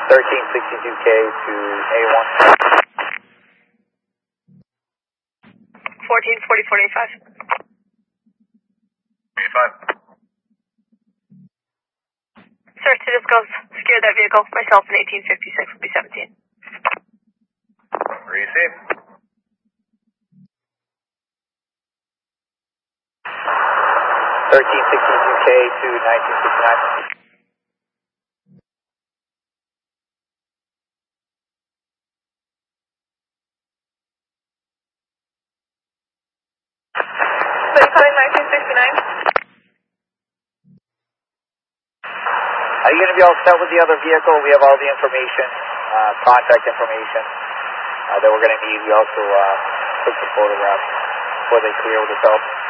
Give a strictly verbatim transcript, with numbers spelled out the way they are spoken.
thirteen sixty-two K to A one. fourteen forty-four eighty-five. eighty-five. Sir, to this goes, secure that vehicle. Myself and eighteen fifty-six will be seventeen. Receive. thirteen sixty-two K to nineteen sixty-nine. Calling nineteen sixty-nine. Are you going to be all set with the other vehicle? We have all the information, uh, contact information uh, that we're going to need. We also uh, took some photographs before they clear with the help.